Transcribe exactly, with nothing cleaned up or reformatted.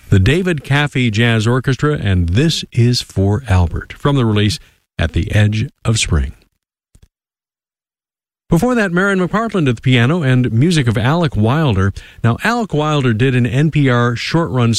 the David Caffey Jazz Orchestra, and This Is for Albert, from the release At the Edge of Spring. Before that, Marion McPartland at the piano and music of Alec Wilder. Now, Alec Wilder did an N P R short-run